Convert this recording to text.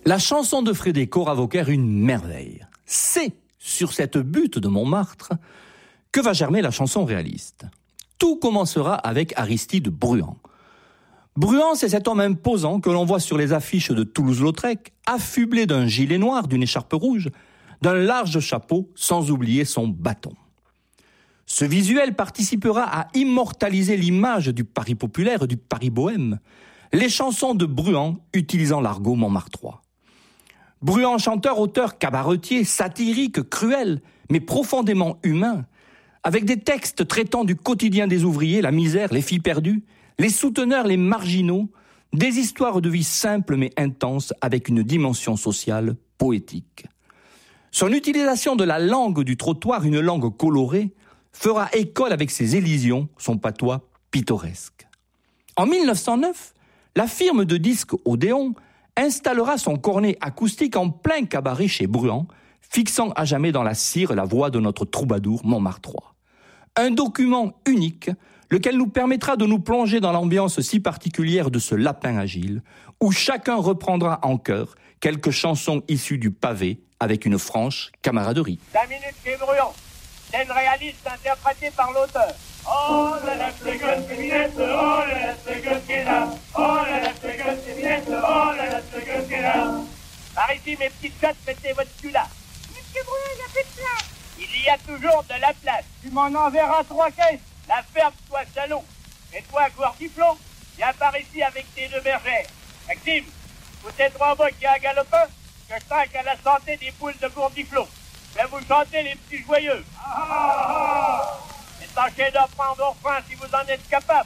La chanson de Frédé Coravauquer, une merveille. C'est sur cette butte de Montmartre que va germer la chanson réaliste. Tout commencera avec Aristide Bruant. Bruant, c'est cet homme imposant que l'on voit sur les affiches de Toulouse-Lautrec, affublé d'un gilet noir, d'une écharpe rouge, d'un large chapeau, sans oublier son bâton. Ce visuel participera à immortaliser l'image du Paris populaire, du Paris bohème, les chansons de Bruant utilisant l'argot montmartrois. Bruant, chanteur, auteur, cabaretier, satirique, cruel, mais profondément humain, avec des textes traitant du quotidien des ouvriers, la misère, les filles perdues, les souteneurs, les marginaux, des histoires de vie simples mais intenses avec une dimension sociale poétique. Son utilisation de la langue du trottoir, une langue colorée, fera école avec ses élisions, son patois pittoresque. En 1909, la firme de disques Odéon installera son cornet acoustique en plein cabaret chez Bruant, fixant à jamais dans la cire la voix de notre troubadour montmartrois. Un document unique, lequel nous permettra de nous plonger dans l'ambiance si particulière de ce lapin agile, où chacun reprendra en chœur quelques chansons issues du pavé avec une franche camaraderie. 5 minutes chez Bruant, scène réaliste interprétée par l'auteur. Oh la la, c'est que c'est minette, oh la la, c'est que c'est là, oh la la, c'est que c'est minette, oh la la, c'est que c'est là. Par ici, mes petites chattes, mettez votre cul là. Monsieur Bruant, il n'y a plus de place. Il y a toujours de la place. Tu m'en enverras 3 caisses. La ferme, toi, salaud. Et toi, Gourdiflon, viens par ici avec tes 2 bergères. Maxime, vous êtes 3 bocs qui a un galopin, que je trinque à la santé des poules de Gourdiflon. Je vais vous chanter les petits joyeux. Et tâchez d'apprendre au refrain si vous en êtes capable.